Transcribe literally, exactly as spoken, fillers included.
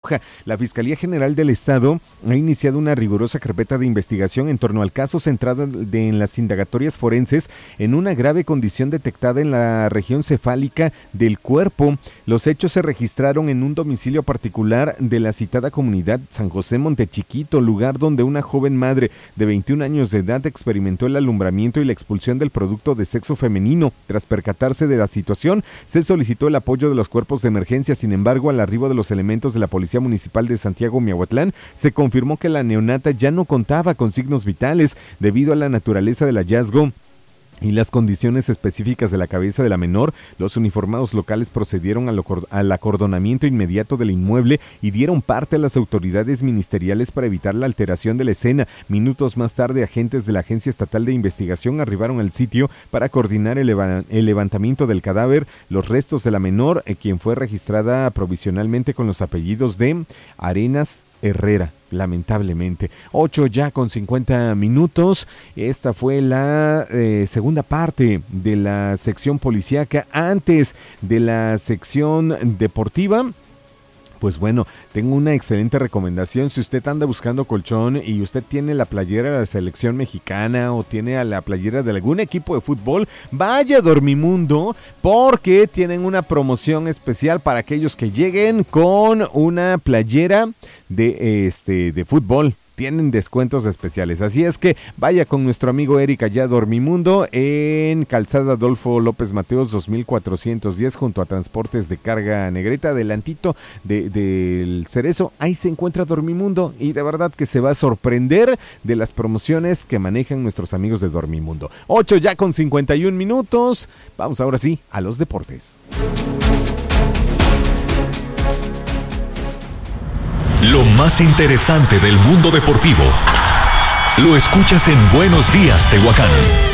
Roja. La Fiscalía General del Estado ha iniciado una rigurosa carpeta de investigación en torno al caso centrado de, en las indagatorias forenses en una grave condición detectada en la región cefálica del cuerpo. Los hechos se registraron en un domicilio particular de la citada comunidad San José Montechiquito, lugar donde una joven madre de veintiún años de edad experimentó el alumbramiento y la expulsión del producto de sexo femenino. Tras percatarse de la situación, se solicitó el apoyo de los cuerpos de emergencia. Sin embargo, al arribo de los elementos de la Policía Municipal de Santiago Miahuatlán, se confirmó que la neonata ya no contaba con signos vitales debido a la naturaleza del hallazgo y las condiciones específicas de la cabeza de la menor. Los uniformados locales procedieron al, al acordonamiento inmediato del inmueble y dieron parte a las autoridades ministeriales para evitar la alteración de la escena. Minutos más tarde, agentes de la Agencia Estatal de Investigación arribaron al sitio para coordinar el, leva- el levantamiento del cadáver. Los restos de la menor, eh, quien fue registrada provisionalmente con los apellidos de Arenas Herrera, lamentablemente. ocho ya con cincuenta minutos. Esta fue la eh, segunda parte de la sección policíaca. Antes de la sección deportiva, pues bueno, tengo una excelente recomendación. Si usted anda buscando colchón y usted tiene la playera de la selección mexicana o tiene a la playera de algún equipo de fútbol, vaya a Dormimundo, porque tienen una promoción especial para aquellos que lleguen con una playera de este de fútbol. Tienen descuentos especiales, así es que vaya con nuestro amigo Eric allá a Dormimundo en Calzada Adolfo López Mateos dos mil cuatrocientos diez junto a Transportes de Carga Negreta, adelantito de, del Cerezo. Ahí se encuentra Dormimundo y de verdad que se va a sorprender de las promociones que manejan nuestros amigos de Dormimundo. ocho ya con cincuenta y un minutos, vamos ahora sí a los deportes. Lo más interesante del mundo deportivo lo escuchas en Buenos Días, Tehuacán.